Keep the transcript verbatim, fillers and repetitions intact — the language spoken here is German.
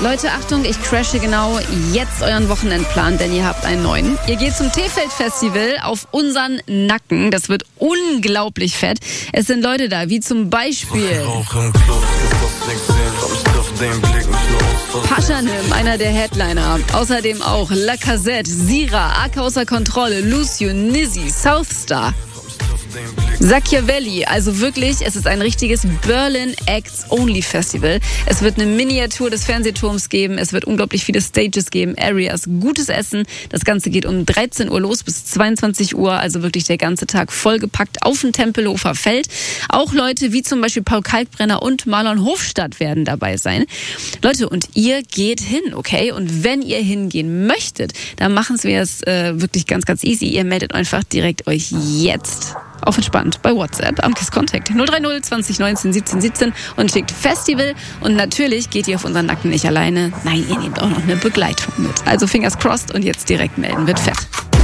Leute, Achtung, ich crashe genau jetzt euren Wochenendplan, denn ihr habt einen neuen. Ihr geht zum T-Feld-Festival auf unseren Nacken. Das wird unglaublich fett. Es sind Leute da, wie zum Beispiel Paschanim, einer der Headliner. Außerdem auch La Cassette, Sira, Arc außer Kontrolle, Lucio, Nizzy, Southstar, Sachiavelli, also wirklich, es ist ein richtiges Berlin Acts Only Festival. Es wird eine Miniatur des Fernsehturms geben, es wird unglaublich viele Stages geben, Areas, gutes Essen. Das Ganze geht um dreizehn Uhr los bis zweiundzwanzig Uhr, also wirklich der ganze Tag vollgepackt auf dem Tempelhofer Feld. Auch Leute wie zum Beispiel Paul Kalkbrenner und Marlon Hofstadt werden dabei sein. Leute, und ihr geht hin, okay? Und wenn ihr hingehen möchtet, dann machen wir es äh, wirklich ganz, ganz easy. Ihr meldet einfach direkt euch jetzt auf entspannt bei WhatsApp am KISS Contact null drei null zwanzig neunzehn siebzehn siebzehn und schickt Festival. Und natürlich geht ihr auf unseren Nacken nicht alleine. Nein, ihr nehmt auch noch eine Begleitung mit. Also Fingers crossed und jetzt direkt melden, wird fett.